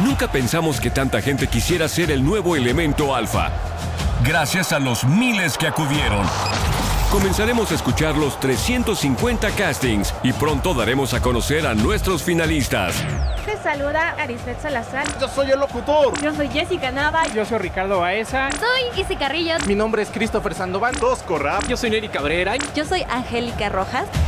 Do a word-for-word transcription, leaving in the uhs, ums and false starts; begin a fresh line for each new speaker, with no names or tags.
Nunca pensamos que tanta gente quisiera ser el nuevo elemento alfa. Gracias a los miles que acudieron. Comenzaremos a escuchar los trescientos cincuenta castings y pronto daremos a conocer a nuestros finalistas.
Te saluda Arisbeth Salazar.
Yo soy el locutor.
Yo soy Jessica Nava.
Yo soy Ricardo Baeza.
Soy Isi Carrillo.
Mi nombre es Christopher Sandoval. Tosco Rap.
Yo soy Neri Cabrera.
Yo soy Angélica Rojas.